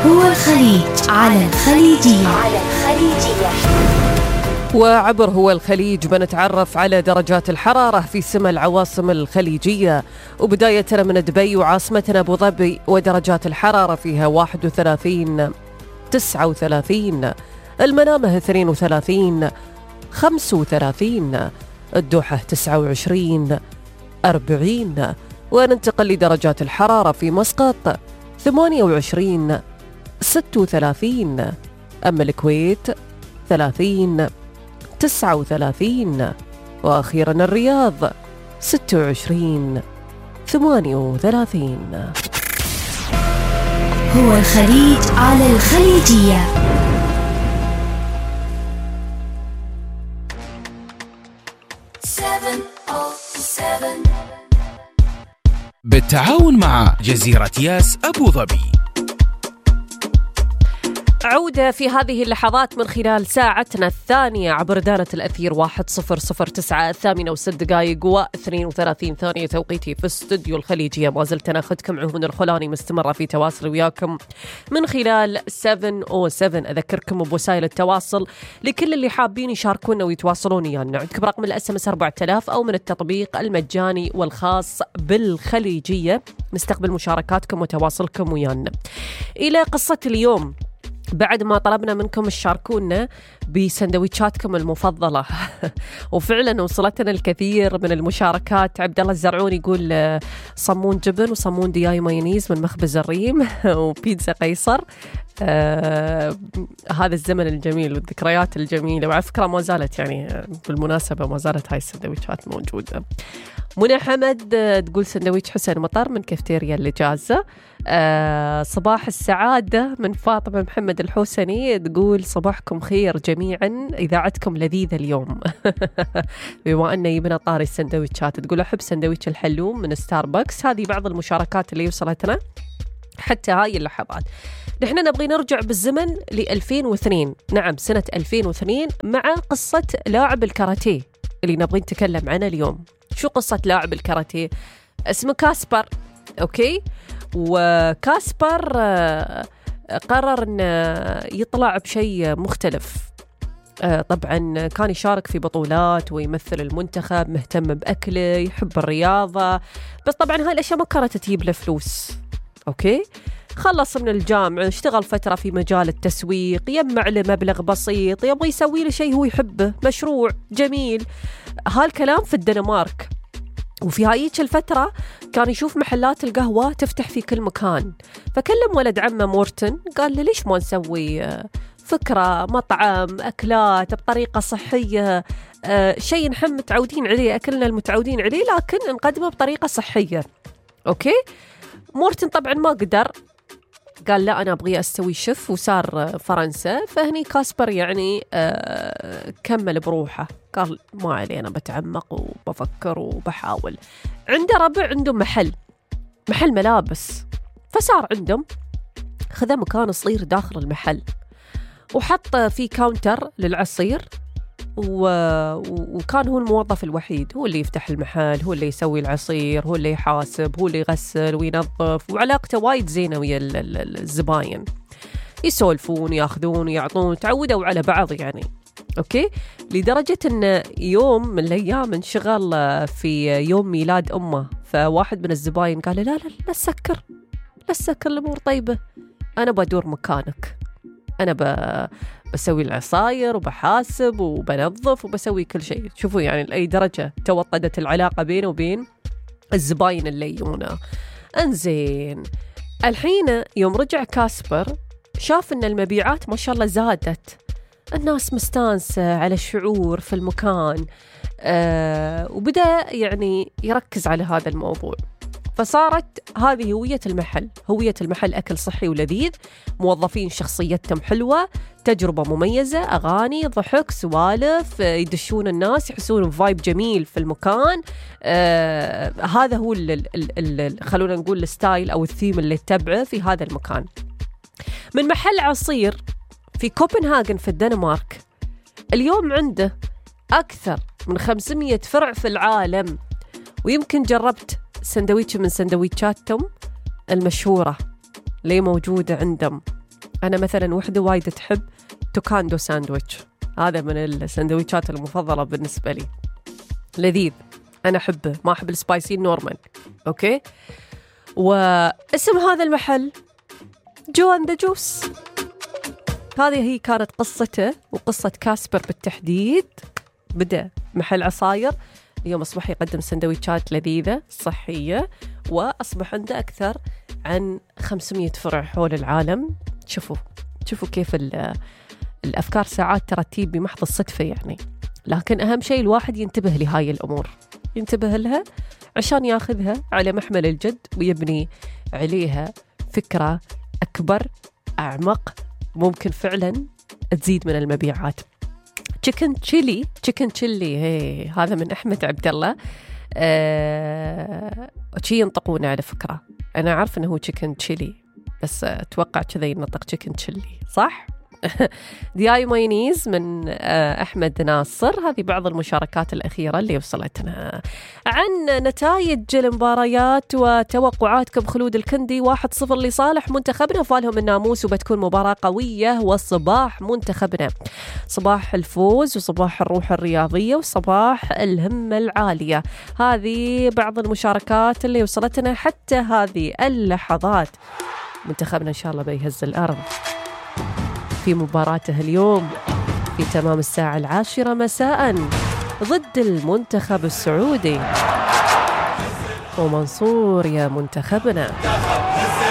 هو الخليج على الخليجية. وعبر هو الخليج بنتعرف على درجات الحرارة في سما العواصم الخليجية، وبداية من دبي وعاصمتنا أبو ظبي ودرجات الحرارة فيها 31 39، المنامة 32 35، الدوحة 29 40، وننتقل لدرجات الحرارة في مسقط 28 36، أما الكويت 30 39، وأخيرا الرياض 26 38. هو الخليج على الخليجية. بالتعاون مع جزيرة ياس أبو ظبي. عودة في هذه اللحظات من خلال ساعتنا الثانية عبر دانة الأثير 1009 8:06 و32 ثانية توقيتي في استوديو الخليجية. ما زلت أخذكم عهون الخلاني مستمرة في تواصل وياكم من خلال 707. أذكركم بوسائل التواصل لكل اللي حابين يشاركونا ويتواصلون ويانا. عندكم رقم الSMS 4000 أو من التطبيق المجاني والخاص بالخليجية. نستقبل مشاركاتكم وتواصلكم ويانا. إلى قصة اليوم، بعد ما طلبنا منكم تشاركونا بسندويتشاتكم المفضلة وفعلا وصلتنا الكثير من المشاركات. عبد الله الزرعوني يقول صمون جبن وصمون دياي مايونيز من مخبز الريم وبيتزا قيصر. هذا الزمن الجميل والذكريات الجميلة، وعلى فكرة ما زالت يعني بالمناسبة ما زالت هاي السندويتشات موجودة. منى حمد تقول سندويتش حسين مطر من كافتيريا الإجازة. صباح السعادة من فاطمة محمد الحسني تقول صباحكم خير جميعا، إذاعتكم لذيذة اليوم. بما أنه يبنى طاري السندويتشات، تقول أحب سندويتش الحلوم من ستاربكس. هذه بعض المشاركات اللي وصلتنا حتى هاي اللحظات. نحن نبغي نرجع بالزمن ل 2002. نعم، سنة 2002 مع قصة لاعب الكاراتيه اللي نبغي نتكلم عنه اليوم. شو قصة لاعب الكاراتيه؟ اسمه كاسبر، أوكي؟ وكاسبر قرر أن يطلع بشيء مختلف. طبعا كان يشارك في بطولات ويمثل المنتخب، مهتم بأكله، يحب الرياضة، بس طبعا هاي الأشياء ما كانت تجيب له فلوس. أوكي؟ خلص من الجامعة، اشتغل فترة في مجال التسويق، يجمع له مبلغ بسيط، يبغى يسوي له شيء هو يحبه، مشروع جميل. هالكلام في الدنمارك. وفي هايك الفترة كان يشوف محلات القهوة تفتح في كل مكان، فكلم ولد عمه مورتن قال له ليش ما نسوي فكرة مطعم أكلات بطريقة صحية، شيء نحن متعودين عليه، أكلنا المتعودين عليه، لكن نقدمه بطريقة صحية. أوكي؟ مورتن طبعا ما قدر، قال لا أنا أبغي أستوي شيف، وصار فرنسا. فهني كاسبر يعني كمل بروحه، قال ما علي أنا بتعمق وبفكر وبحاول. عنده ربع عنده محل ملابس، فصار عندهم خذ مكان صغير داخل المحل وحط فيه كاونتر للعصير، وكان هو الموظف الوحيد، هو اللي يفتح المحل، هو اللي يسوي العصير، هو اللي يحاسب، هو اللي يغسل وينظف، وعلاقته وايد زينة ويا الزباين، يسولفون ياخذون يعطون، تعودوا على بعض يعني. أوكي؟ لدرجة أن يوم من الأيام انشغل في يوم ميلاد أمه، فواحد من الزباين قال لا لا تسكر الأمور طيبة، أنا بدور مكانك، أنا بسوي العصاير وبحاسب وبنظف وبسوي كل شيء. شوفوا يعني لأي درجة توطدت العلاقة بينه وبين الزباين اللي يجونا. انزين، الحين يوم رجع كاسبر شاف أن المبيعات ما شاء الله زادت، الناس مستانسة على الشعور في المكان، وبدأ يعني يركز على هذا الموضوع. فصارت هذه هوية المحل أكل صحي ولذيذ، موظفين شخصيتهم حلوة، تجربة مميزة، أغاني، ضحك، سوالف، يدشون الناس يحسون بفايب جميل في المكان. هذا هو خلونا نقول الستايل أو الثيم اللي تتبعه في هذا المكان. من محل عصير في كوبنهاغن في الدنمارك، اليوم عنده أكثر من 500 فرع في العالم. ويمكن جربت سندويتش من سندويتشاتهم المشهورة اللي موجودة عندهم، أنا مثلا وحدة وايد تحب توكاندو ساندويتش، هذا من السندويتشات المفضلة بالنسبة لي، لذيذ أنا أحبه، ما أحب السبايسي نورمال. أوكي، واسم هذا المحل جو أند ذا جوس. هذه هي كانت قصته وقصة كاسبر بالتحديد. بدأ محل عصاير، اليوم أصبح يقدم سندويتشات لذيذة صحية، وأصبح عنده أكثر عن 500 فرع حول العالم. شوفوا كيف الأفكار ساعات ترتيب بمحض الصدفة يعني، لكن أهم شيء الواحد ينتبه لهاي الأمور، ينتبه لها عشان ياخذها على محمل الجد ويبني عليها فكرة أكبر أعمق، ممكن فعلا تزيد من المبيعات. تشيكن تشيلي هذا من أحمد عبد الله. شي ينطقونه على فكرة، أنا عارف أنه هو تشيكن تشيلي، بس أتوقع كذا ينطق تشيكن تشيلي صح؟ دياي مايونيز من أحمد ناصر. هذه بعض المشاركات الأخيرة اللي وصلتنا عن نتائج المباريات وتوقعاتكم. خلود الكندي 1-0 لصالح منتخبنا، فالهم الناموس وبتكون مباراة قوية، وصباح منتخبنا، صباح الفوز وصباح الروح الرياضية وصباح الهمة العالية. هذه بعض المشاركات اللي وصلتنا حتى هذه اللحظات. منتخبنا إن شاء الله بيهز الأرض في مباراته اليوم في تمام الساعة 10 مساء ضد المنتخب السعودي. ومنصور يا منتخبنا.